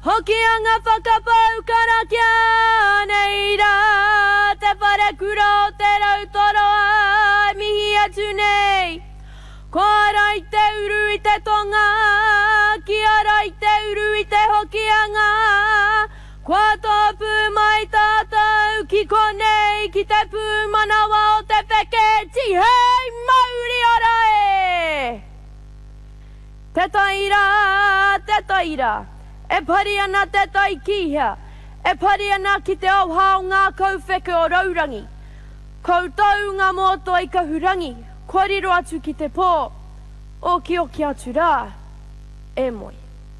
Hokia ngā whakapau karakia nei rā, te whare kura o te rautoroa mihi atu nei. Kua rai te uru i te tonga, kia rai te uru i te hokianga. Kua tōpū mai tātou ki konei ki te pūmanawa o te wheke, tihei mauri ora e! Te taira, te taira. E pari ana te taikihia, e pari ana ki te auhao ngā kauwheke o raurangi. Koutou ngā moto i kahurangi, koriro atu ki te pō, o ki atu rā, e moi.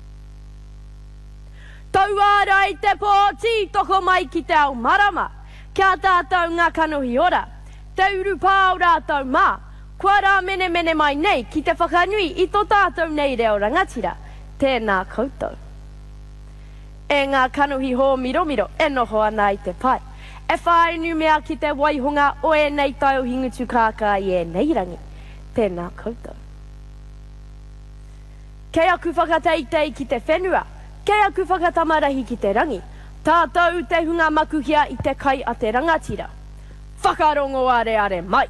Tau ara i te pō, toko mai ki te au marama, kia tātou ngā kanohi ora, te uru pāo rātou mā, kua rā mene mene mai nei ki te whakanui i tō tātou nei reo rangatira, tēnā koutou. E ngā kanohi hō miro miro, e noho ana i te pai. E whainu mea ki te waihonga o e nei tau hingutu kāka i e nei rangi. Tēnā koutou. Kei aku whakateitei ki te whenua, kei aku whakatamarahi ki te rangi. Tātou te hunga makuhia i te kai a te rangatira. Whakarongo are are mai.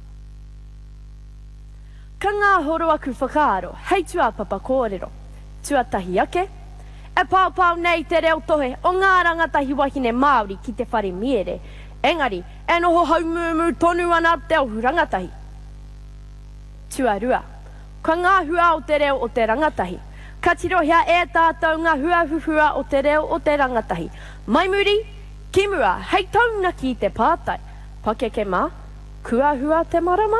Ka ngā horo aku whakaaro, hei tua papa kōrero. Tuatahi ake. E pāpau nei te reo tohe o ngā rangatahi wahine Māori ki te whare miere. Engari, e noho haumumu tonu ana te ohu rangatahi. Tuarua, ka ngā hua o te reo o te rangatahi. Ka tirohia e tātou ngā hua huhua o te reo o te rangatahi. Maimuri, kimura, hei tauna ki te pātai. Pakeke mā, kua hua te marama?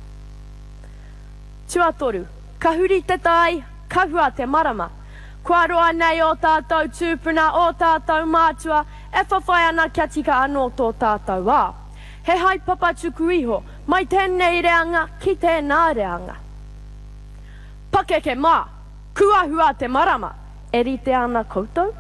Tuatoru, ka huri te tai, ka hua te marama. Kua roa nei o tātou tūpuna o tātou mātua, e whawhai ana kia tika anō tō tātou wā. He hai papa tuku iho, mai tēnei reanga ki tēnā reanga. Pakeke mā, kua hua te marama, e rite ana koutou?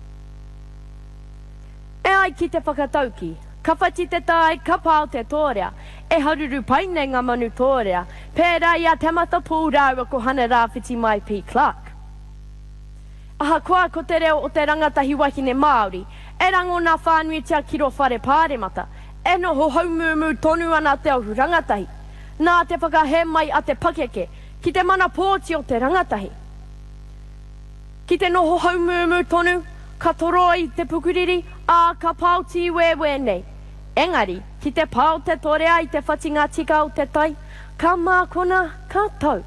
E ai ki te whakatauki, ka whati te tai, ka pāo te tōrea, e haruru paine ngā manu tōrea, pērā ia te mata pūraua ko hana rāwhiti mai P. Clark. Aha koa ko te reo o te rangatahi wahine Māori, e rango nā whānui tia kiro whare pāremata, e noho haumumu tonu ana te ohu rangatahi, nā te whakahe mai a te pakeke, ki te mana pōti o te rangatahi. Ki te noho haumumu tonu, ka toroi te pukuriri, a ka pauti wewe nei. Engari, ki te pāo te torea i te whatinga tika o te tai, ka mākona ka tau.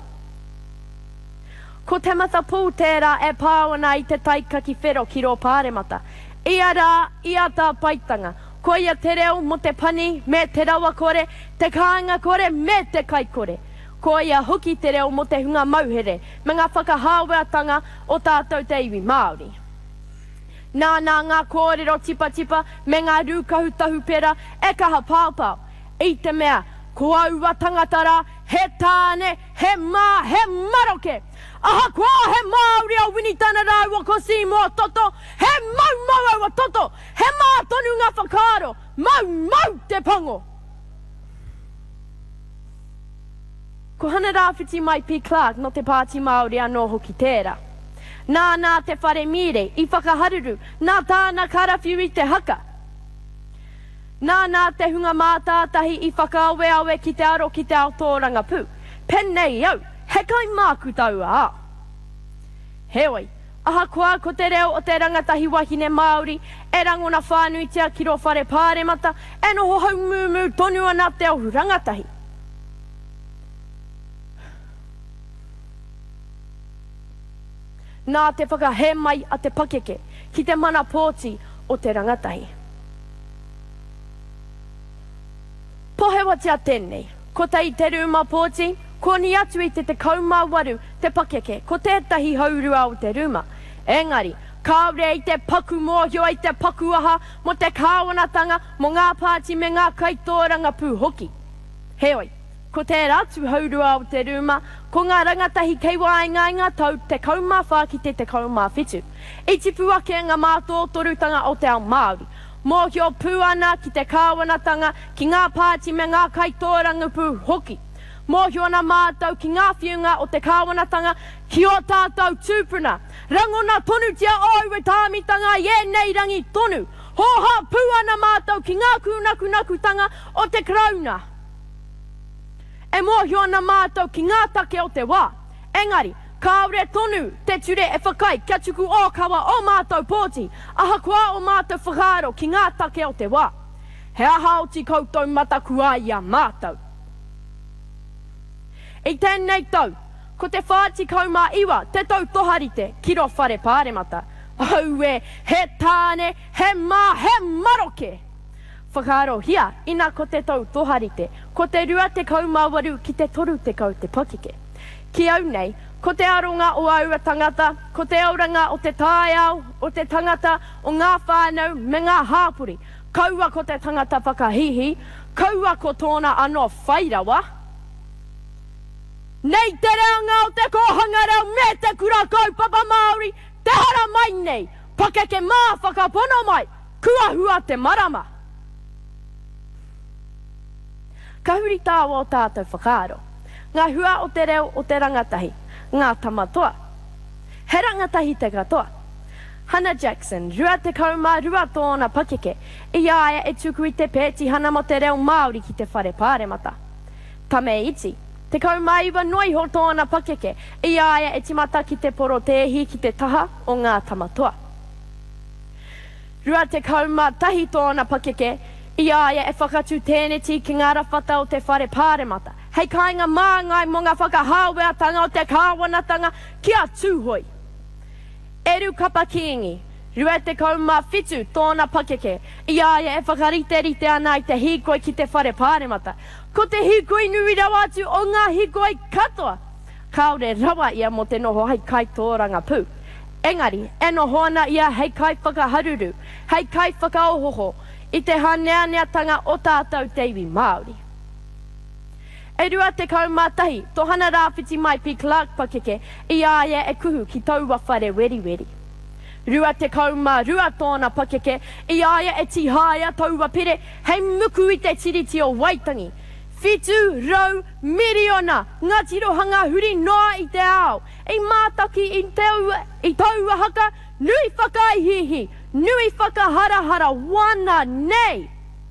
Ko te mata pū tērā e pāwana i te taikaki whero ki rō pāremata. Ia rā, ia tā paitanga. Ko ia te reo mo te pani, me te rawa kore, te kāinga kore, me te kai kore. Ko ia hoki te reo mo te hunga mauhere, me ngā whakahāweatanga o tātou te iwi Māori. Nā ngā kōrero tipa tipa, me ngā rūkahu tahu pera, e kaha pāpau. I te mea, ko aua tangatara, he tāne, he mā, he maroke. Aha kua he Māori au winitana rau o ko simo toto, he mau au a toto, he mā tonu ngā whakaro, mau te pango. Ko hana rāwhiti mai P. Clark no te Pāti Māori anō hoki tērā. Nā te whare mire i whakaharuru, nā tāna karawhiu i te haka. Nā te hunga mātātahi i whakaawe ki te aro ki te ao tōranga pū. Pennei au. He kai māku tau a. Heoi, aha koa ko te reo o te rangatahi wahine Māori, e rangona whānui tia ki ro whare pāremata, e noho haumumu tonu ana te ohu rangatahi. Nā te whakahe mai a te pakeke, ki te mana pōti o te rangatahi. Pohewa tia tēnei, ko tei te rūma pōti, ko ni atu i te kaumā waru, te pakeke, ko tētahi haurua o te rūma. Engari, kāore i te paku mōhio i te paku aha, mo te kāwanatanga, mo ngā pāti me ngā kaitōranga pū hoki. Heoi, ko te ratu haurua o te rūma, ko ngā rangatahi kei waingainga tau te kaumā whā ki te kaumā whitu. I tipu ake ngā mātō torutanga o te ao Māori. Mōhio pū ana ki te kāwanatanga, ki ngā pāti me ngā kaitōranga pū hoki. Mōhio ana mātou ki ngā whiunga o te kāwanatanga ki o tātou tūpuna. Rangona tonu tia o e tāmitanga i nei rangi tonu. Hoha pū ana mātou ki ngā kunakunakutanga o te krauna. E mōhio ana mātou ki ngā take o te wā. Engari, kāore tonu te ture e whakai kia tuku o kawa o mātou pōti. Aha kua o mātou whakaro ki ngā take o te wā. He aha o ti koutou matakua i a mātou. I tēnei tau, ko te whāti kaumā iwa, te tau toharite, ki ro whare pāremata. Aue, he tāne, he mā, he maroke. Whakaro hia, ina ko te tau toharite, ko te rua te kaumā waru ki te toru te kau te pakike. Ki au nei, ko te aronga o aua tangata, ko te auranga o te tāiao, o te tangata o ngā whānau me ngā hāpuri. Kaua ko te tangata whakahihi, kaua ko tōna anō whairawa. Nei te reanga o te kohanga reo me te kura kaupapa Māori, te hara mai nei, pakeke mā whakapono mai, kua hua te marama. Ka huri tāua o tātou whakaaro, ngā hua o te reo o te rangatahi, ngā tamatoa. He rangatahi te katoa. Hannah Jackson, rua te kaumā rua tōna pakeke, i aia e tuku i te pēti hana mo te reo Māori ki te whare pāremata. Tame iti. Te kaumaiwa noi ho tōna pakeke, i aia e timata ki te poro tehi ki te taha o ngā tamatoa. Rua te kaumā tahi tōna pakeke, i aia e whakatu tēneti ki ngā rawhata o te whare pāremata. Hei kāinga māngai mo ngā whakahāweatanga o te kāwanatanga ki a tūhoi. Eru kapa kiingi, rua te kaumā whitu tōna pakeke, i aia e whakarite ana i te hikoi ki te whare pāremata. Ko te hikoi nui rawa atu o ngā hikoi katoa. Kaore rawa ia mo te noho hei kai tōranga pū. Engari, e noho ana ia hei kai whakaharuru, hei kai whakaohoho, i te haneaneatanga o tātou te iwi Māori. E rua te kaumātahi, tohana rāwhiti mai pi Clark pakeke, i aia e kuhu ki taua whare weri. Rua te kaumā rua tōna pakeke, i aia e tihaia taua pire, hei muku i te tiriti o Waitangi. Whitu, rau, miriona, ngā tirohanga huri noa i te ao. E mātaki i taua haka, nui whakaihihi, nui whakaharahara, wana nei.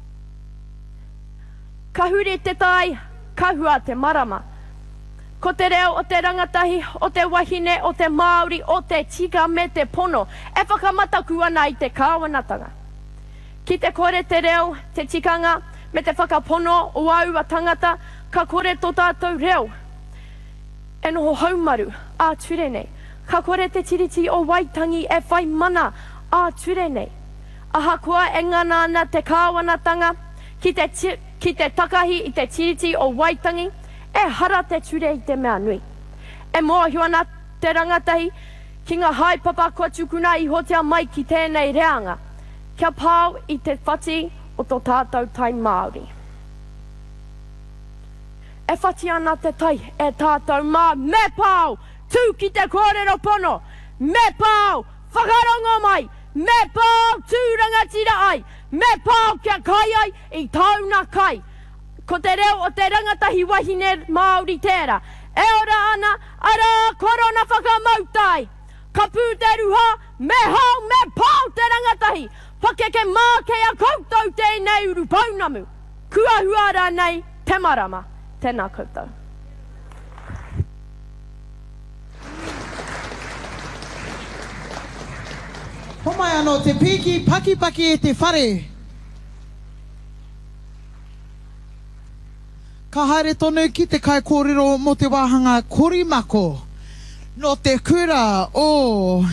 Ka hure te tai, ka hua te marama. Ko te reo o te rangatahi, o te wahine, o te Māori, o te tika me te pono, e whakamataku ana i te kāwanatanga. Ki te kore te reo, te tikanga, me te whakapono o aua tangata, ka kore tō tātou reo. E noho haumaru, a ture nei. Ka kore te tiriti o Waitangi e whai mana, a ture nei. Aha kua e ngana ana te kāwanatanga, ki te takahi i te tiriti o Waitangi, e hara te ture i te mea nui. E mōhio ana te rangatahi, ki ngā haipapa kua tukuna i hotea mai ki tēnei reanga. Kia pāu i te whati o tō tātou tai Māori. E whati ana te tai e tātou mā me pāu, tū ki te kōrero pono, me pāu, whakarongo mai, me pāu, tūrangatira ai, me pāu kia kai ai i tauna kai. Ko te reo o te rangatahi wahine Māori tērā, e ora ana, ara korona whakamautai. Ka pū te ruha, me hau, me pāu te rangatahi, pakeke mā kei a koutou tēnei uru paunamu. Kua huara nei, te marama, tēnā koutou. Homai anō te piki paki e te whare. Ka haere tonu ki te kai kōrero mo te wāhanga korimako no te kura o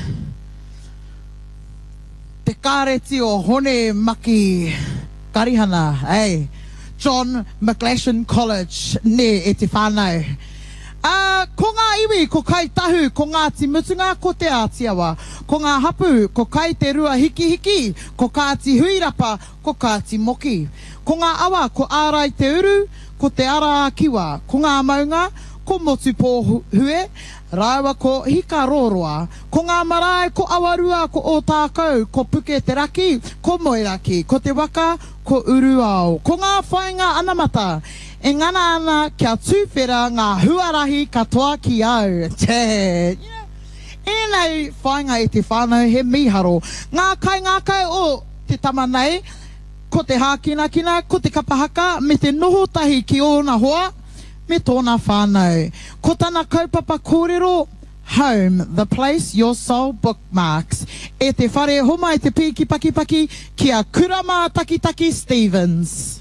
te kāreti o Hone Maki Karihana, John McGlashan College, ne e te whānau. Ko ngā iwi, ko kai tahu, ko ngā timutunga, ko te ātiawa, ko ngā hapu, ko kai te rua hiki, ko kāti huirapa, ko kāti moki. Ko ngā awa, ko ārai te uru, ko te ara kiwa, ko ngā maunga, ko motu pō hue, rāua ko hika roroa, ko ngā marae, ko awarua, ko o tākau, ko puke te raki, ko moeraki, ko te waka, ko uruao. Ko ngā whainga anamata, E ngana ana kia tūwhera ngā huarahi katoa ki au. Te, Enei whainga e te whānau he miharo. Ngā kai o te tamanei, ko te hākina, ko te kapahaka, me te noho tahi ki ona hoa, me tōna whānau. Ko tana kaupapa kōrero, home, the place your soul bookmarks. E te whare homa e te piki paki kia Kurama Takitaki Stevens.